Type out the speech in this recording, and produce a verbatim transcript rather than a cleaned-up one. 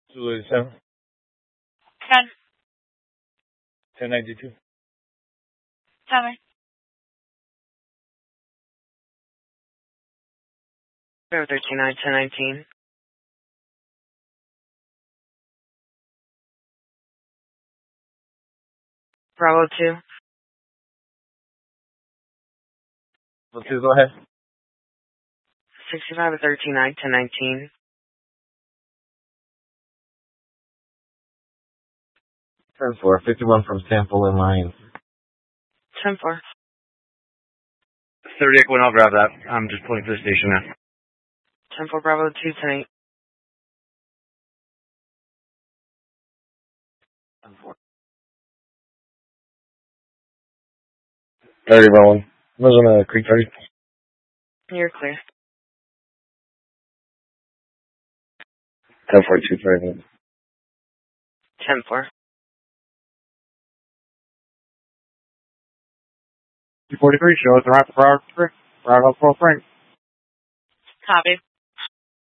Zulu eighty-seven. ten. ten ninety-two. seven. Bravo thirteen nine, ten nineteen. Bravo two. Bravo two, go ahead. sixty-five thirteen nine, ten nineteen. ten four, fifty-one from Sample in line. ten four. thirty-eight, when I'll grab that. I'm just pulling for the station now. ten four Bravo two, ten eight. ten four. thirty, rolling. I was on a Creek thirty. You're clear. ten forty-two, thirty. ten four. two forty-three, show us the right for Bravo three. Bravo four Frank.